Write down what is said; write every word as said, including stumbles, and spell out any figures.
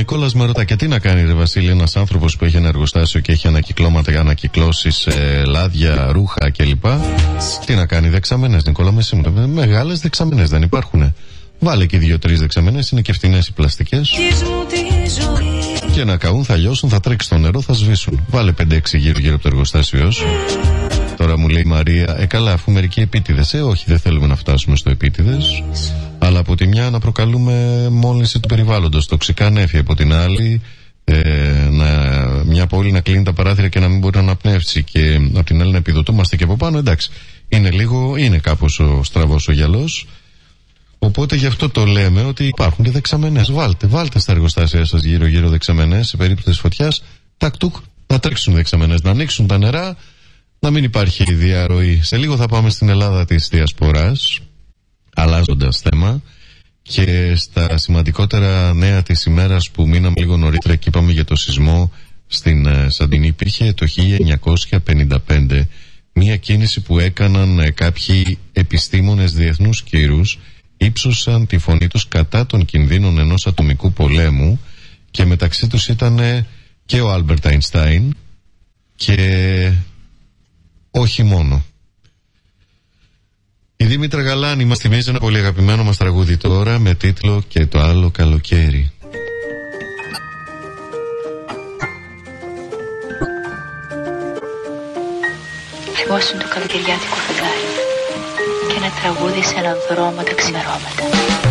Νικόλας με ρωτά, και τι να κάνει, ρε Βασίλη, ένας άνθρωπος που έχει ένα εργοστάσιο και έχει ανακυκλώματα για ανακυκλώσεις, ε, λάδια, ρούχα κλπ. Τι να κάνει, δεξαμενές, Νικόλα, με σύμβουλα. Μεγάλες δεξαμενές δεν υπάρχουνε. Βάλε και δύο-τρεις δεξαμενές, είναι και φτηνές οι πλαστικές. Και να καούν, θα λιώσουν, θα τρέξει το νερό, θα σβήσουν. Βάλε πέντε-έξι γύρω-γύρω από το εργοστάσιό σου. Τώρα μου λέει η Μαρία, ε καλά, αφού μερικοί επίτηδες. Ε, όχι, δεν θέλουμε να φτάσουμε στο επίτηδες. Αλλά από τη μια να προκαλούμε μόλυνση του περιβάλλοντος, τοξικά νέφη. Από την άλλη, ε, να, μια πόλη να κλείνει τα παράθυρα και να μην μπορεί να αναπνεύσει. Και από την άλλη να επιδοτούμαστε και από πάνω. Εντάξει, είναι λίγο, είναι κάπως ο στραβός ο γυαλός. Οπότε γι' αυτό το λέμε ότι υπάρχουν και δεξαμενές. Βάλτε, βάλτε στα εργοστάσια σας γύρω-γύρω δεξαμενές. Σε περίπτωση φωτιάς, τακ-τουκ, να τρέξουν δεξαμενές, να ανοίξουν τα νερά, να μην υπάρχει διαρροή. Σε λίγο θα πάμε στην Ελλάδα της Διασποράς, αλλάζοντας θέμα, και στα σημαντικότερα νέα της ημέρας που μείναμε λίγο νωρίτερα και είπαμε για το σεισμό στην Σαντινή. Υπήρχε το χίλια εννιακόσια πενήντα πέντε μία κίνηση που έκαναν κάποιοι επιστήμονες διεθνούς κύρους, ύψωσαν τη φωνή τους κατά των κινδύνων ενός ατομικού πολέμου, και μεταξύ τους ήταν και ο Άλμπερτ Αϊνστάιν και όχι μόνο. Η Δήμητρα Γαλάνη μας θυμίζει ένα πολύ αγαπημένο μας τραγούδι τώρα με τίτλο «Και το άλλο καλοκαίρι». Θυμόσουν το καλοκαιριάτικο φεγγάρι και ένα τραγούδι σε έναν δρόμο τα ξημερώματα.